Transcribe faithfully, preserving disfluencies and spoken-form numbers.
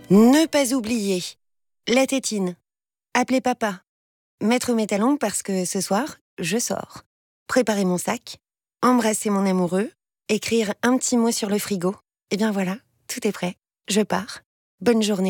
Ne pas oublier. La tétine. Appeler papa. Mettre mes talons parce que ce soir, je sors. Préparer mon sac. Embrasser mon amoureux. Écrire un petit mot sur le frigo. Et bien voilà, tout est prêt. Je pars. Bonne journée.